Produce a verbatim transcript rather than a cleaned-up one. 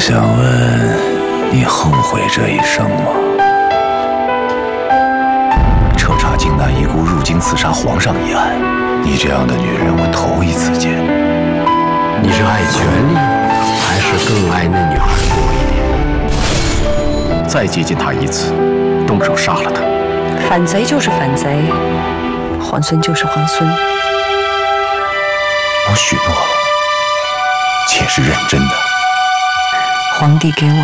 想问，你后悔这一生吗？彻查荆南遗孤入京刺杀皇上一案，你这样的女人我头一次见。 你是爱权力，还是更爱那女孩多一点？ 再接近她一次，动手杀了她。 反贼就是反贼，皇孙就是皇孙。 我许诺了，且是认真的。 皇帝给我